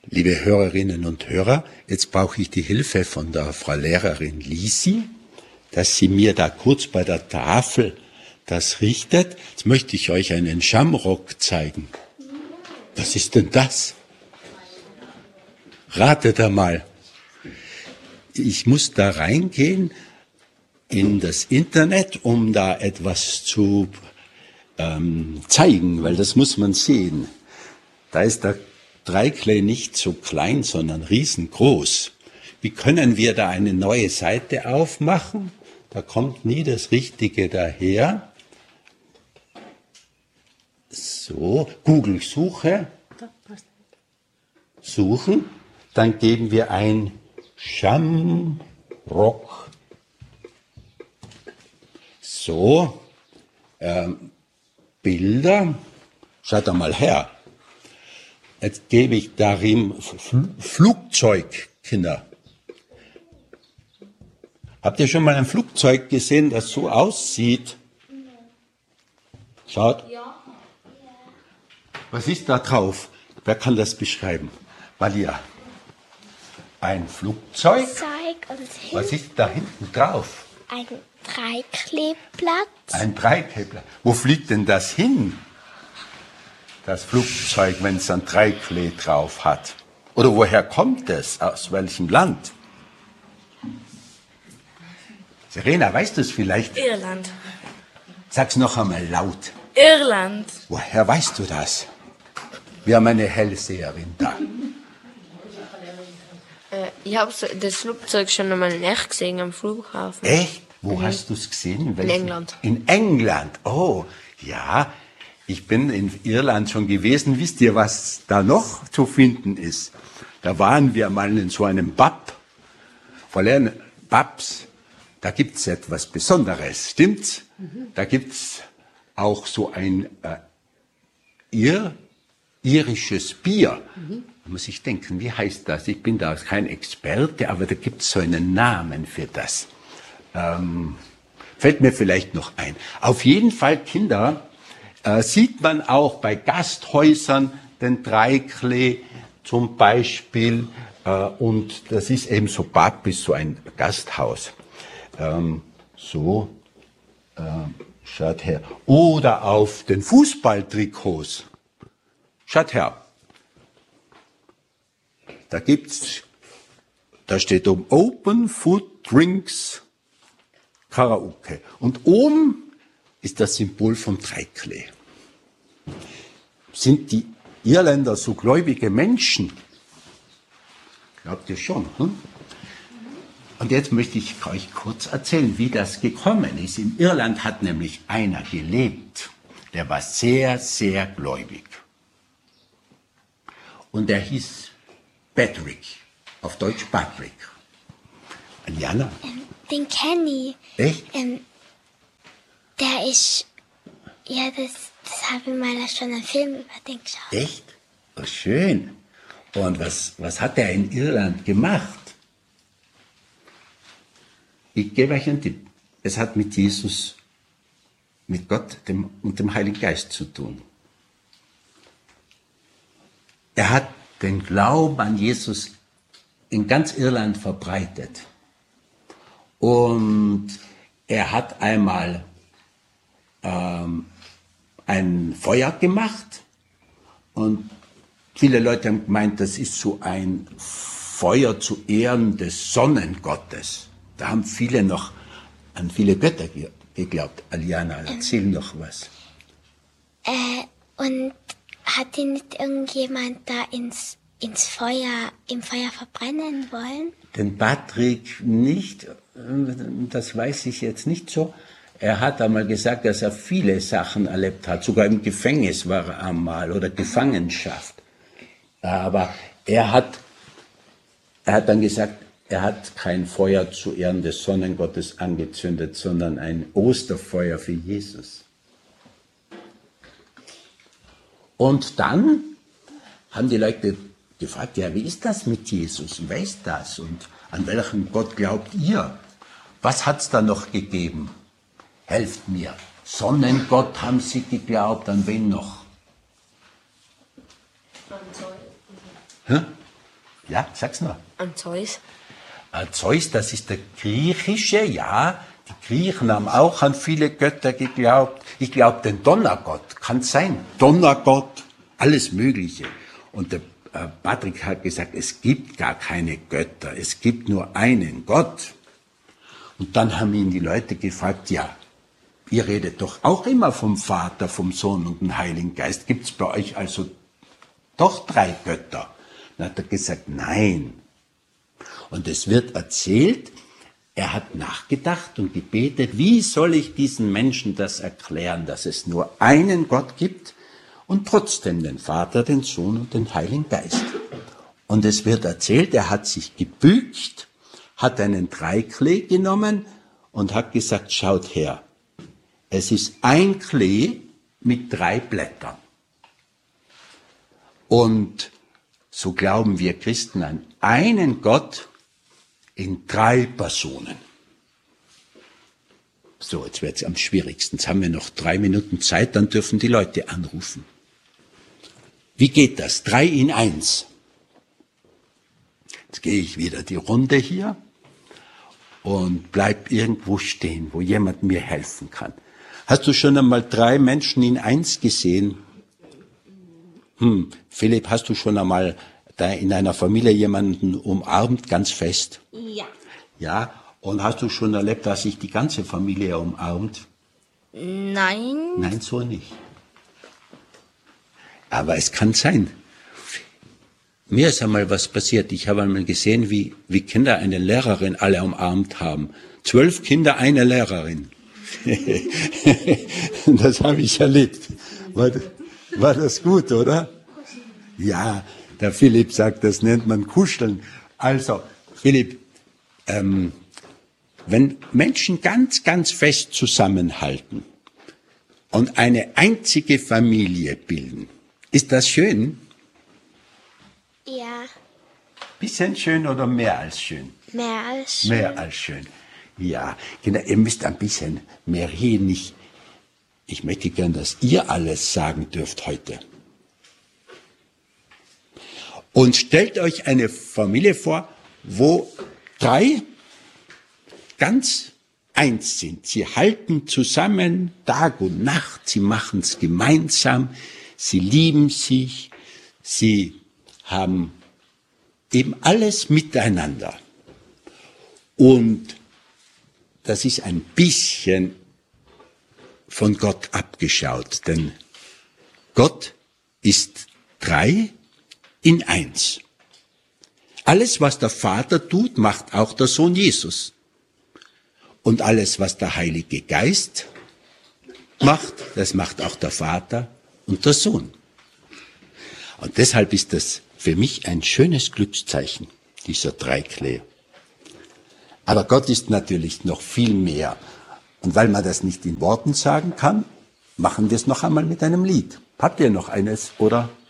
Liebe Hörerinnen und Hörer, jetzt brauche ich die Hilfe von der Frau Lehrerin Lisi, dass sie mir da kurz bei der Tafel das richtet. Jetzt möchte ich euch einen Shamrock zeigen. Was ist denn das? Ratet einmal. Ich muss da reingehen in das Internet, um da etwas zu zeigen, weil das muss man sehen. Da ist der Dreiklee nicht so klein, sondern riesengroß. Wie können wir da eine neue Seite aufmachen? Da kommt nie das Richtige daher. So, Google-Suche. Suchen. Dann geben wir ein Shamrock. So, Bilder. Schaut einmal her. Jetzt gebe ich darin Flugzeug, Kinder. Habt ihr schon mal ein Flugzeug gesehen, das so aussieht? Schaut. Was ist da drauf? Wer kann das beschreiben? Malia. Ein Flugzeug. Was ist da hinten drauf? Ein Dreikleeblatt. Ein Dreikleeblatt. Wo fliegt denn das hin? Das Flugzeug, wenn es ein Dreiklee drauf hat. Oder woher kommt es? Aus welchem Land? Serena, weißt du es vielleicht? Irland. Sag's noch einmal laut. Irland. Woher weißt du das? Wir haben eine Hellseherin da. Ich habe das Flugzeug schon einmal in echt gesehen am Flughafen. Echt? Wo hast du es gesehen? In England. In England, oh, ja. Ich bin in Irland schon gewesen. Wisst ihr, was da noch zu finden ist? Da waren wir mal in so einem Pub. Pubs, da gibt's etwas Besonderes, stimmt's? Da gibt's auch so ein irisches Bier. Da muss ich denken, wie heißt das? Ich bin da kein Experte, aber da gibt's so einen Namen für das. Fällt mir vielleicht noch ein. Auf jeden Fall, Kinder, sieht man auch bei Gasthäusern den Dreiklee zum Beispiel. Und das ist eben so Pub, ist so ein Gasthaus. Schaut her. Oder auf den Fußballtrikots. Schaut her. Da steht oben Open Food Drinks Karaoke. Und oben ist das Symbol vom Dreiklee. Sind die Irländer so gläubige Menschen? Glaubt ihr schon? Hm? Und jetzt möchte ich euch kurz erzählen, wie das gekommen ist. In Irland hat nämlich einer gelebt, der war sehr, sehr gläubig. Und der hieß Patrick, auf Deutsch Patrick. Jana? Den kenne ich. Echt? Der ist, ja, das habe ich mal schon einen Film über den geschaut. Echt? Oh, schön. Und was hat er in Irland gemacht? Ich gebe euch einen Tipp. Es hat mit Jesus, mit Gott und dem Heiligen Geist zu tun. Er hat den Glauben an Jesus in ganz Irland verbreitet. Und er hat einmal ein Feuer gemacht und viele Leute haben gemeint, das ist so ein Feuer zu Ehren des Sonnengottes. Da haben viele noch an viele Götter geglaubt. Aliana, erzähl noch was. Und hat ihn nicht irgendjemand da im Feuer verbrennen wollen? Den Patrick nicht, das weiß ich jetzt nicht so. Er hat einmal gesagt, dass er viele Sachen erlebt hat. Sogar im Gefängnis war er einmal oder Gefangenschaft. Aber er hat dann gesagt, er hat kein Feuer zu Ehren des Sonnengottes angezündet, sondern ein Osterfeuer für Jesus. Und dann haben die Leute gefragt, ja, wie ist das mit Jesus? Wer ist das? Und an welchen Gott glaubt ihr? Was hat es da noch gegeben? Helft mir. Sonnengott haben sie geglaubt, an wen noch? An Zeus. Hä? Ja, sag's nur. An Zeus. Zeus, das ist der griechische, ja. Die Griechen haben auch an viele Götter geglaubt. Ich glaube, den Donnergott, kann sein. Donnergott, alles Mögliche. Und der Patrick hat gesagt, es gibt gar keine Götter, es gibt nur einen Gott. Und dann haben ihn die Leute gefragt, ja, ihr redet doch auch immer vom Vater, vom Sohn und dem Heiligen Geist. Gibt's bei euch also doch 3 Götter? Dann hat er gesagt, nein. Und es wird erzählt, er hat nachgedacht und gebetet, wie soll ich diesen Menschen das erklären, dass es nur einen Gott gibt und trotzdem den Vater, den Sohn und den Heiligen Geist. Und es wird erzählt, er hat sich gebückt, hat einen Dreiklee genommen und hat gesagt, schaut her, es ist ein Klee mit 3 Blättern. Und so glauben wir Christen an einen Gott in 3 Personen. So, jetzt wird es am schwierigsten. Jetzt haben wir noch 3 Minuten Zeit, dann dürfen die Leute anrufen. Wie geht das? 3 in 1. Jetzt gehe ich wieder die Runde hier und bleib irgendwo stehen, wo jemand mir helfen kann. Hast du schon einmal 3 Menschen in 1 gesehen? Philipp, hast du schon einmal da in einer Familie jemanden umarmt, ganz fest? Ja. Ja, und hast du schon erlebt, dass sich die ganze Familie umarmt? Nein. Nein, so nicht. Aber es kann sein. Mir ist einmal was passiert. Ich habe einmal gesehen, wie Kinder eine Lehrerin alle umarmt haben. 12 Kinder, eine Lehrerin. Das habe ich erlebt. War das gut, oder? Ja, der Philipp sagt, das nennt man Kuscheln. Also, Philipp, wenn Menschen ganz, ganz fest zusammenhalten und eine einzige Familie bilden, ist das schön? Ja. Bisschen schön oder mehr als schön? Mehr als schön. Mehr als schön. Ja, Kinder, ihr müsst ein bisschen mehr reden. Ich möchte gern, dass ihr alles sagen dürft heute. Und stellt euch eine Familie vor, wo 3 ganz eins sind. Sie halten zusammen Tag und Nacht, sie machen es gemeinsam, sie lieben sich, sie haben eben alles miteinander. Und das ist ein bisschen von Gott abgeschaut, denn Gott ist 3 in 1. Alles, was der Vater tut, macht auch der Sohn Jesus. Und alles, was der Heilige Geist macht, das macht auch der Vater und der Sohn. Und deshalb ist das für mich ein schönes Glückszeichen, dieser Dreiklee. Aber Gott ist natürlich noch viel mehr. Und weil man das nicht in Worten sagen kann, machen wir es noch einmal mit einem Lied. Habt ihr noch eines, oder?